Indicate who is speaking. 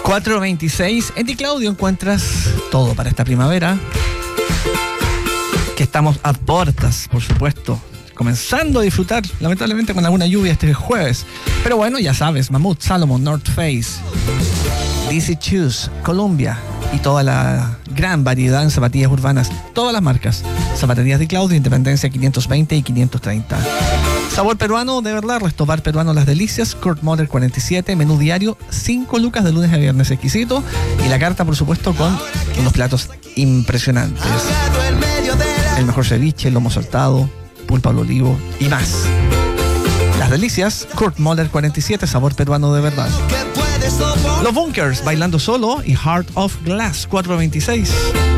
Speaker 1: 4:26. En Di Claudio encuentras todo para esta primavera, que estamos a puertas, por supuesto, comenzando a disfrutar, lamentablemente con alguna lluvia este jueves. Pero bueno, ya sabes, Mammut, Salomon, North Face, DC Shoes, Columbia y toda la gran variedad en zapatillas urbanas, todas las marcas. Zapaterías Di Claudio, Independencia 520 y 530. Sabor peruano, de verdad, restobar peruano Las Delicias, Kurt Moller 47, menú diario, 5 lucas de lunes a viernes, exquisito. Y la carta, por supuesto, con unos platos impresionantes. El mejor ceviche, lomo saltado, pulpa al olivo y más. Las Delicias, Kurt Moller 47, sabor peruano de verdad. Los Bunkers, Bailando Solo y Heart of Glass, 4:26.